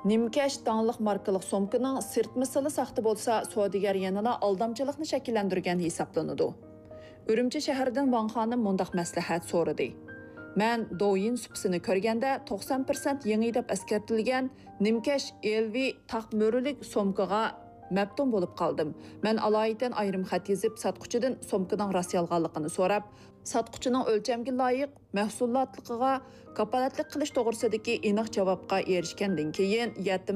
Nimkesh dаңlıq markalık somkaның sırtmısılı saxta bolsa, savdogar yanına aldamçılıqni shakllantirgan hisoblanadi. Ürümçi şəhərdən Van xanım mundaq məsləhət so'radi. Mən Douyin supsini ko'rganda 90% yangi deb eskartilgan Nimkesh elvi taq mo'rilik somkaga məftun bo'lib qoldim. Mən alaydan ayrim xat yezib satquchidan somkaning rost yolg'onligini so'rab, satquchining o'lchamga loyiq mahsulotligiga kapolatlik qilish to'g'risidagi aniq javobga erishgandan keyin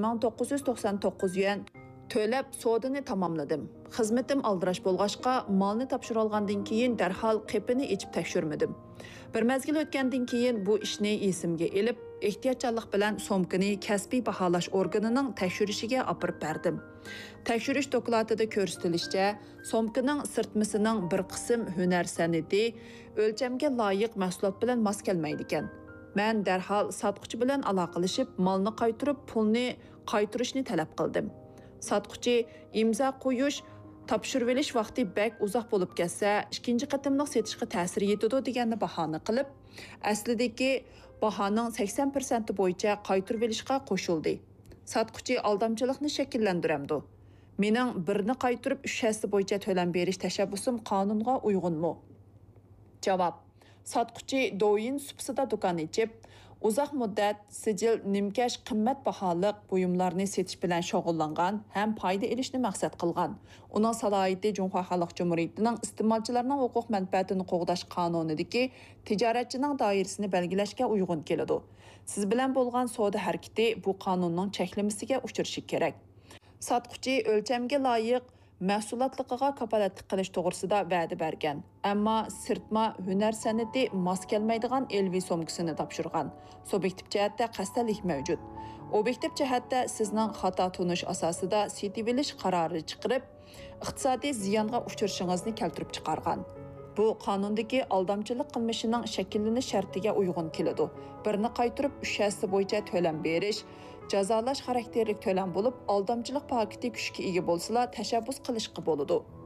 7999 yuan to'lab sodini tamomladim. Xizmatim aldirash bo'lg'achqa molni topshirib olgandan keyin darhol qepini ichib tekshirmadim. Bir mezgil o'tgandan keyin bu ishni esimga elib, ehtiyotchanlik bilan somkani kasbiy baholash organining tekshirishiga olib berdim. Tekshirish dokladida ko'rsatilishicha, somkaning sirtmasining bir qism hunar san'ati o'lchamga loyiq mahsulot bilan mos kelmaydi ekan. Men darhol sotquchi bilan aloqalashib, molni qaytirib, pulni qaytirishni talab qildim. Satquchi imzo qo'yish, topshirib olish vaqti bak uzoq bo'lib ketsa, ikkinchi qatimliq setishga ta'sir yetadi deganni bahona qilib, aslidagi bahoning 80% bo'yicha qaytirib olishga qo'shildi. Satquchi aldamchilikni shakllantiramdi. Mening birni qaytirib 3 hassa bo'yicha to'lam berish tashabbusim qonunga uyg'unmi? Javob: Satquchi Douyin supsida do'kon ichib, uzoq muddat sijil Nimkesh qimmat baholiq buyumlarni setish bilan shug'ullangan ham foyda olishni maqsad qilgan. Uning salohiyati Jumhur Xalq Jumhuriyatining iste'molchilarning huquq manfaatini qo'g'dash qonunidagi tijoratchining doirasini belgilashga uyg'un keladi. Siz bilan bo'lgan savdo harakati bu qonunning cheklamasiga uchrashi kerak. Satquchi o'lchamga loyiq mahsulotligiga kapolatlik qilish to'g'risida va'da bergan, ammo sirtma hunar san'ati mos kelmaydigan elvi somkasini topshirgan. Subyektiv jihatda qasdalik mavjud. Obyektiv jihatda sizning xato tunish asosida setib olish qarori chiqarib, iqtisodiy ziyonga uchrashingizni keltirib chiqargan. Bu qonundagi aldamchilik qilmishining shakllanish shartiga uyg'un keladi. Birni qaytirib 3 hassa bo'yicha to'lam berish, jazolash xarakterlik to'lam bo'lib, aldamchilik paketi kuchga ega bo'lsa, tashabbus qilishga bo'ladi.